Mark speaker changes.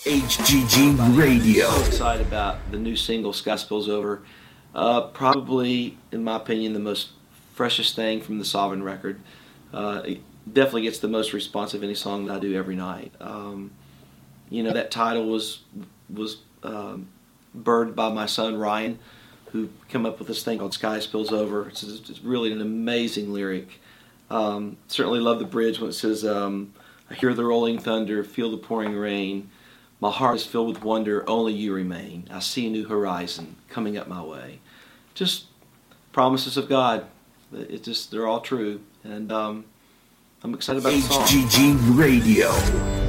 Speaker 1: HGG Radio.
Speaker 2: I'm so excited about the new single, Sky Spills Over. Probably, in my opinion, the most freshest thing from the Sovereign record. It definitely gets the most response of any song that I do every night. That title was birthed by my son Ryan, who came up with this thing called Sky Spills Over. It's really an amazing lyric. Certainly love the bridge when it says, I hear the rolling thunder, feel the pouring rain. My heart is filled with wonder, only you remain. I see a new horizon coming up my way. Just promises of God. They're all true. And I'm excited about the song.
Speaker 1: HGG Radio.